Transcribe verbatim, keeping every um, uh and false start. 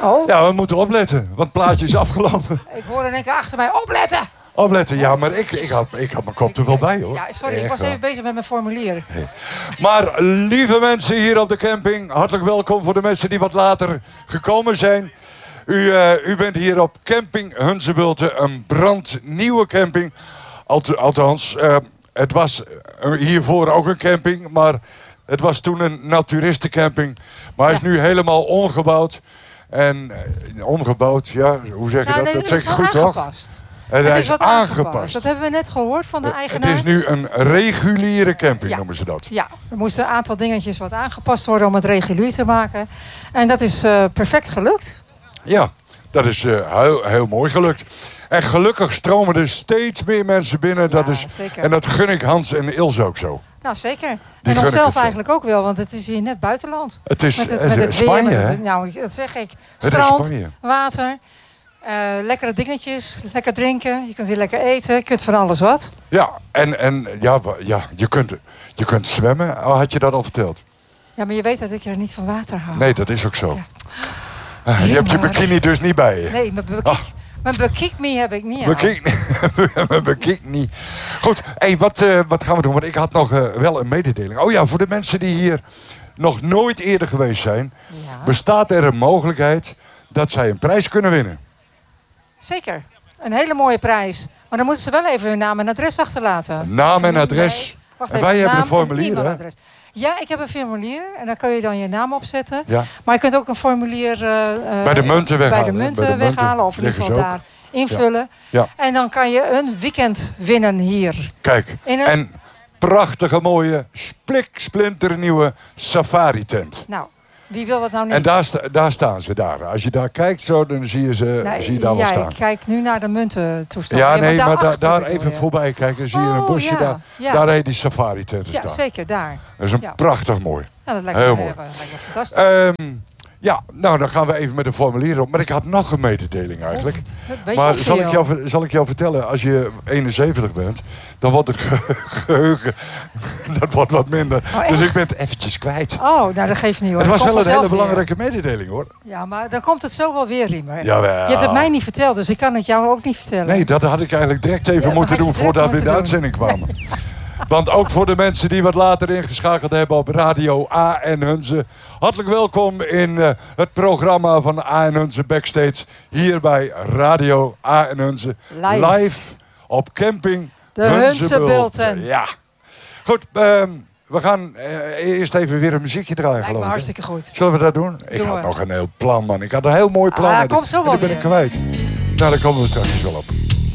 Oh. Ja, we moeten opletten, want het plaatje is afgelopen. Ik hoorde in één keer achter mij, opletten! Opletten, ja, maar ik, ik, had, ik had mijn kop er wel bij, hoor. Ja, sorry, Echt ik was waar. even bezig met mijn formulier. Maar lieve mensen hier op de camping, hartelijk welkom voor de mensen die wat later gekomen zijn. U, uh, u bent hier op camping Hunsebulten, een brandnieuwe camping. Alt, althans, uh, het was hiervoor ook een camping, maar het was toen een naturistencamping. Maar hij is Ja. nu helemaal omgebouwd. En uh, omgebouwd, ja, hoe zeg je Nou, dat? nee, dat het zeg is je wel goed, toch? aangepast. En Het hij is is wat aangepast. Dat hebben we net gehoord van de Het eigenaar. is nu een reguliere camping, Ja. noemen ze dat. Ja, er moesten een aantal dingetjes wat aangepast worden om het regulier te maken. En dat is uh, perfect gelukt. Ja, dat is uh, heel, heel mooi gelukt. En gelukkig stromen er steeds meer mensen binnen. Dat Ja, is, zeker. en dat gun ik Hans en Ilse ook zo. Nou, zeker. Die En gun ik onszelf het zo. eigenlijk ook wel, want het is hier net buitenland. Het is Met het, het- met het Spanje, weer, met hè? het, nou, dat zeg ik. Het is Strand, Spanje. water, uh, lekkere dingetjes, lekker drinken. Je kunt hier lekker eten, je kunt van alles wat. Ja, en, en ja, wa- ja, je, kunt, je kunt zwemmen. Oh, had je dat al verteld? Ja, maar je weet dat ik er niet van water hou. Nee, dat is ook zo. Ja. Ah, je hebt je maar- bikini dus niet bij je. Nee, mijn bekik, Ah. mijn bekik me heb ik niet. aan. Bekijk, bekijk niet. Goed, hey, wat, uh, wat gaan we doen? Want ik had nog uh, wel een mededeling. Oh ja, voor de mensen die hier nog nooit eerder geweest zijn... Ja. bestaat er een mogelijkheid dat zij een prijs kunnen winnen. Zeker. Een hele mooie prijs. Maar dan moeten ze wel even hun naam en adres achterlaten. Naam en Nee, adres. wacht En even, wij hebben naam een formulier, en hè? e-mailadres. Ja, ik heb een formulier. En daar kun je dan je naam op zetten. Ja. Maar je kunt ook een formulier... uh, uh, Bij de munten weghalen, Bij de hè? munten Bij de munten weghalen. Of in ieder liggen geval ze ook. daar invullen. Ja. En dan kan je een weekend winnen hier. Kijk, In een- en prachtige mooie, spliksplinternieuwe safari-tent. Nou, wie wil dat nou niet? En daar, sta- daar staan ze daar. Als je daar kijkt zo, dan zie je ze Nee, zie je daar ja, wel staan. ik kijk nu naar de muntentoestand. Ja, nee, maar da- daarachter daar bedoel even je. voorbij kijken. Zie je een Oh, bosje ja, daar. ja. Daar heet die safari-tenten Ja, staan. zeker, daar. Dat is een Ja. prachtig mooi. Nou, dat lijkt Heel me, mooi. dat lijkt me fantastisch. Ehm, ja, nou dan gaan we even met de formulier op. Maar ik had nog een mededeling eigenlijk. Oh, dat weet je Maar wel zal ik, veel. jou, ver- zal ik jou vertellen, als je eenenzeventig bent, dan wordt het ge- geheugen dat wordt wat minder. Oh, dus echt? ik ben het eventjes kwijt. Oh, nou dat geeft niet hoor. Het Dat was komt wel een hele vanzelf weer. belangrijke mededeling hoor. Ja, maar dan komt het zo wel weer, Riemer. Jawel. Je hebt het mij niet verteld, dus ik kan het jou ook niet vertellen. Nee, dat had ik eigenlijk direct even Ja, dat moeten had je doen direct voordat we in de moeten uitzending kwamen. Want ook voor de mensen die wat later ingeschakeld hebben op Radio A en Hunze. Hartelijk welkom in uh, het programma van A en Hunze Backstage. Hier bij Radio A en Hunze. Live. Live op camping De Hunsebulten. Ja. Goed, um, we gaan uh, eerst even weer een muziekje draaien. Lijkt me geloof ik, hè? hartstikke goed. Zullen we dat doen? Ik Doen had we. nog een heel plan, man. Ik had een heel mooi plan. Ah, en komt die- zo en wel die ben weer. ik kwijt. Nou, daar komen we straks wel op.